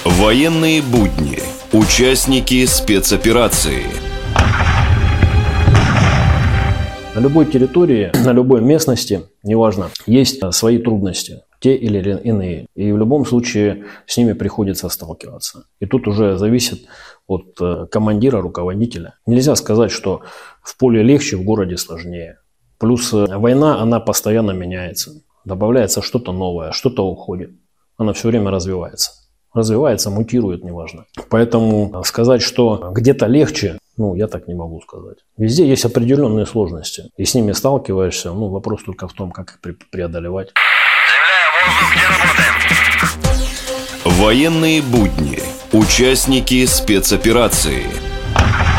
Военные будни. Участники спецоперации. На любой территории, на любой местности, неважно, есть свои трудности, те или иные. И в любом случае с ними приходится сталкиваться. И тут уже зависит от командира, руководителя. Нельзя сказать, что в поле легче, в городе сложнее. Плюс война, она постоянно меняется. Добавляется что-то новое, что-то уходит. Она все время развивается. Развивается, мутирует, неважно. Поэтому сказать, что где-то легче, я так не могу сказать. Везде есть определенные сложности. И с ними сталкиваешься. Вопрос только в том, как их преодолевать. Заявляю воздух, где работаем. Военные будни. Участники спецоперации.